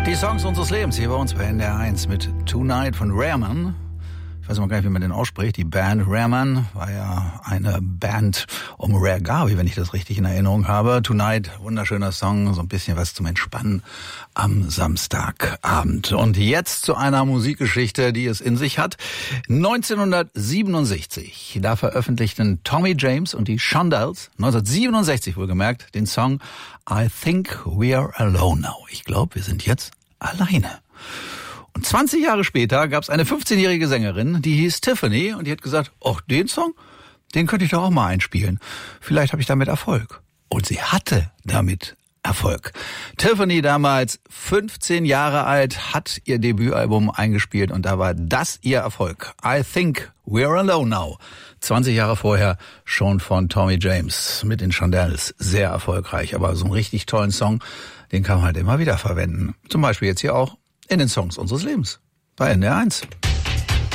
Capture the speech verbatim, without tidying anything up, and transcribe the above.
Die Songs unseres Lebens hier bei uns bei N D R eins mit Tonight von Rareman. Ich weiß immer gar nicht, wie man den ausspricht. Die Band Rareman war ja eine Band um Rare Garvey, wenn ich das richtig in Erinnerung habe. Tonight, wunderschöner Song, so ein bisschen was zum Entspannen am Samstagabend. Und jetzt zu einer Musikgeschichte, die es in sich hat. neunzehnhundertsiebenundsechzig, da veröffentlichten Tommy James und die Shondells, neunzehnhundertsiebenundsechzig wohlgemerkt, den Song I Think We're Alone Now. Ich glaube, wir sind jetzt alleine. Und zwanzig Jahre später gab es eine fünfzehnjährige Sängerin, die hieß Tiffany und die hat gesagt, ach, den Song, den könnte ich doch auch mal einspielen. Vielleicht habe ich damit Erfolg. Und sie hatte damit Erfolg. Tiffany, damals fünfzehn Jahre alt, hat ihr Debütalbum eingespielt und da war das ihr Erfolg. I Think We're Alone Now. zwanzig Jahre vorher schon von Tommy James mit den Shondells. Sehr erfolgreich, aber so einen richtig tollen Song, den kann man halt immer wieder verwenden. Zum Beispiel jetzt hier auch in den Songs unseres Lebens bei N D R eins.